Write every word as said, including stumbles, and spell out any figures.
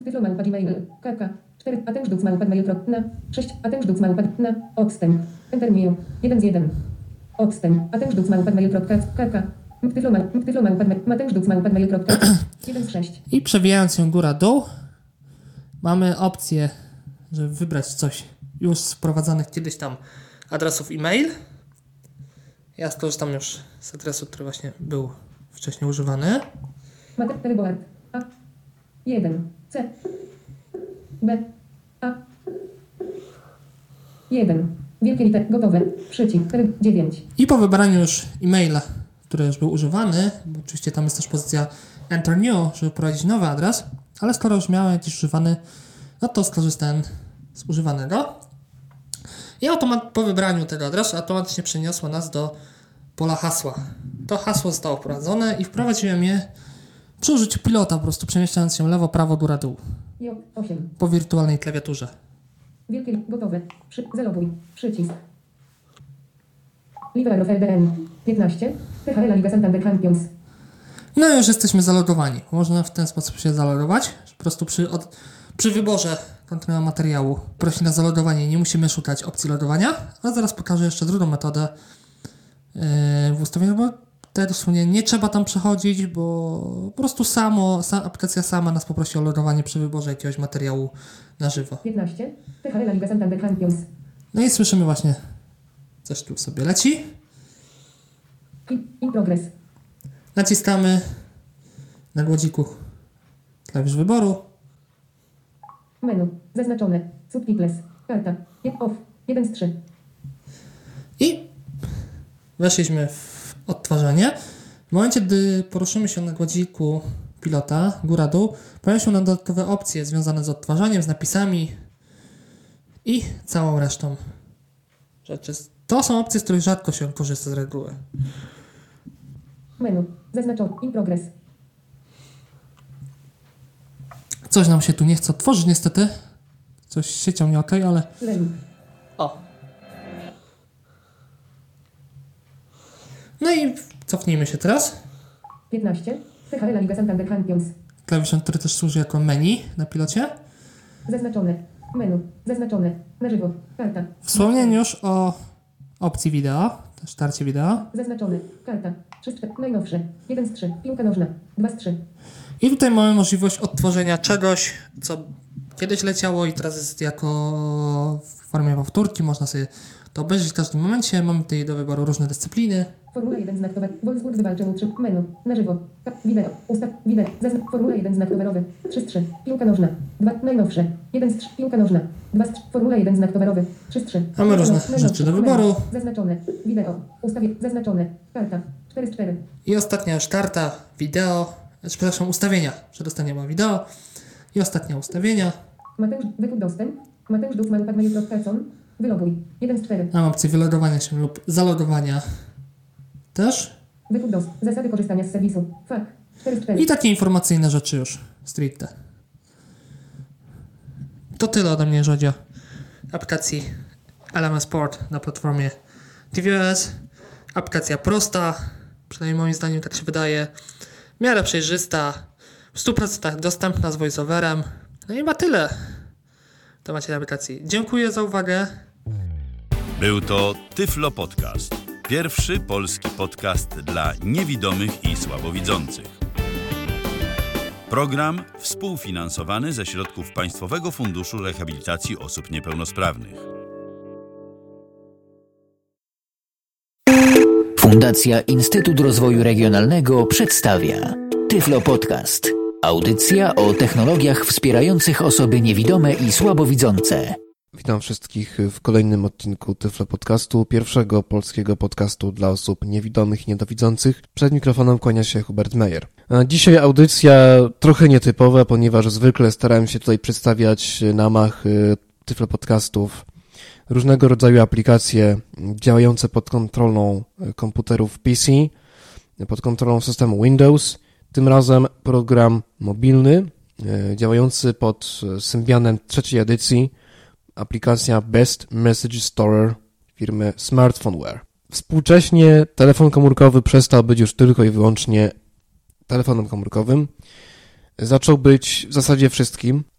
Tyflo małpa gmail. Kaka. cztery. Atężduk małpa mail. Na. sześć. Atężduk małpa. Na. Odstęp. Enter new. jeden z jeden. Odstęp. Atężduk małpa mail. Kaka. Tyflo małpa. Tyflo małpa. Matężduk małpa mail. jeden z sześć. I przewijając się góra-dół, mamy opcję, żeby wybrać coś już z wprowadzonych kiedyś tam adresów e-mail. Ja skorzystam już z adresu, który właśnie był wcześniej używany. Teleboard. A. jeden. C. B. A. jeden. Wielkie litery. Gotowe. Przycisk. dziewięć. I po wybraniu już e-maila, który już był używany, bo oczywiście tam jest też pozycja Enter New, żeby wprowadzić nowy adres, ale skoro już miałem jakiś używany, no to skorzystałem z używanego. I automat po wybraniu tego adresu automatycznie przeniosło nas do pola hasła. To hasło zostało wprowadzone i wprowadziłem je przy użyciu pilota, po prostu przemieszczając się lewo, prawo, góra, dół. osiem. Po wirtualnej klawiaturze. Wielkie, gotowe. Przy, zaloguj. Przycisk. Live F L D N. piętnaście. T H L Liga Santander Champions. No i już jesteśmy zalogowani. Można w ten sposób się zalogować. Po prostu przy, od, przy wyborze kontrola materiału prosi na zalogowanie. Nie musimy szukać opcji logowania. A zaraz pokażę jeszcze drugą metodę yy, w ustawieniu, bo te dosłownie nie trzeba tam przechodzić, bo po prostu samo, sam, aplikacja sama nas poprosi o logowanie przy wyborze jakiegoś materiału na żywo. piętnaście. T H L Liga Santander Champions. No i słyszymy właśnie, coś tu sobie leci. In, in progress. Naciskamy na głodziku klawisz wyboru. Menu. Zaznaczone. Subtitles. Karta. Off. jeden z trzech. I weszliśmy w odtwarzanie. W momencie, gdy poruszymy się na głodziku pilota, góra-dół, pojawią się nam dodatkowe opcje związane z odtwarzaniem, z napisami i całą resztą rzeczy. To są opcje, z których rzadko się korzysta z reguły. Menu. Zaznaczone. In progress. Coś nam się tu nie chce otworzyć niestety. Coś z siecią nie okej, ale... Leniu. O. No i cofnijmy się teraz. piętnaście. T H L Liga Santander Champions. Klawiszem, który też służy jako menu na pilocie. Zaznaczone. Menu. Zaznaczone. Na żywo. Karta. Wspomniałem już o opcji wideo, też starcie wideo. Zaznaczone. Karta. trzy z czterech. Najnowsze. jeden z trzech. Piłka nożna. dwa z trzech. I tutaj mamy możliwość odtworzenia czegoś, co kiedyś leciało i teraz jest jako w formie powtórki. Można sobie to obejrzeć w każdym momencie. Mamy tutaj do wyboru różne dyscypliny. Formuła jeden znak towarowy. Wolfsburg wywalczył trzy. Menu. Na żywo. Ka- wideo. Ustaw. Wideo. Zazn- Formuła jeden znak towarowy. trzy z trzech. Piłka nożna. dwa. Najnowsze. jeden z trzech. Piłka nożna. dwa z trzech. Formuła jeden znak towarowy. trzy z trzech. Mamy różne Najnowsze. rzeczy do Menu. wyboru. Zaznaczone. Wideo. Ustawie. Zaznaczone. Karta. cztery z czterech. I ostatnia już karta, wideo, znaczy, przepraszam, ustawienia. Przedostanie ma wideo. I ostatnie ustawienia. Mateusz. Wykup dostęp. Mateusz Duchman. Padmail.com. Wyloguj. jeden z czterech. Mam opcję wylogowania się lub zalogowania też. Wykup dostęp. Zasady korzystania z serwisu. Fak. cztery z czterech. I takie informacyjne rzeczy już stricte. To tyle ode mnie, jeżeli chodzi o aplikacji L M S Port na platformie tvOS. Aplikacja prosta, przynajmniej moim zdaniem tak się wydaje, w miarę przejrzysta, w stu procentach dostępna z voiceoverem. No i chyba tyle w temacie aplikacji. Dziękuję za uwagę. Był to Tyflo Podcast. Pierwszy polski podcast dla niewidomych i słabowidzących. Program współfinansowany ze środków Państwowego Funduszu Rehabilitacji Osób Niepełnosprawnych. Fundacja Instytut Rozwoju Regionalnego przedstawia Tyflo Podcast. Audycja o technologiach wspierających osoby niewidome i słabowidzące. Witam wszystkich w kolejnym odcinku Tyflo Podcastu, pierwszego polskiego podcastu dla osób niewidomych i niedowidzących. Przed mikrofonem kłania się Hubert Meyer. A dzisiaj audycja trochę nietypowa, ponieważ zwykle starałem się tutaj przedstawiać na mach Tyflo Podcastów różnego rodzaju aplikacje działające pod kontrolą komputerów P C, pod kontrolą systemu Windows. Tym razem program mobilny działający pod Symbianem trzeciej edycji, aplikacja Best Message Storer firmy Smartphoneware. Współcześnie telefon komórkowy przestał być już tylko i wyłącznie telefonem komórkowym. zaczął być w zasadzie wszystkim.